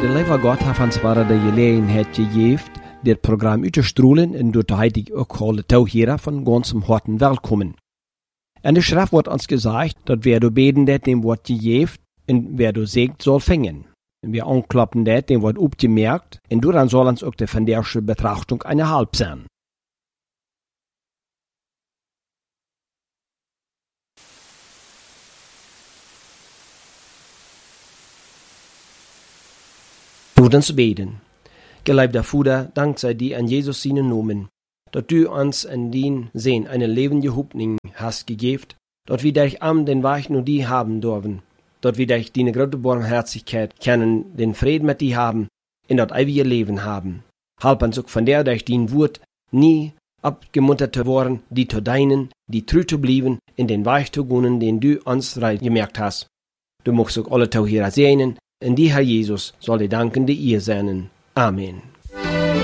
De lieve God heeft ons de gelegenheid gegeven dit programma uit te strooien en door de heilige ook alle toeheren van ganzem harten welkom. En de schrift wordt ons gezegd dat wer du beten dat dem wordt gegeven en wer du zegt soll fingen. En wir anklappen dat dem wordt opgemerkt en dan soll uns ook de vandaagse betrachtung eine halb sein. Laat ons beten. Geliebter Vater, dank sei dir an Jesus seinen Namen, dass du uns in den Sinn eine lebende Hoffnung hast gegeben, dass wir dich am den Weg nur die haben dürfen, dass wir dich deine große Barmherzigkeit kennen, den Frieden mit dir haben, in das ewige Leben haben. Halb uns auch von der durch dein Wort nie abgemuntert zu worden, die zu deinen, die treu zu bleiben, in den Weg zu gehen, den du uns gemerkt hast. Du magst auch alle Tauhierer sehen, in die Herr Jesus soll die dankende ihr sein. Amen.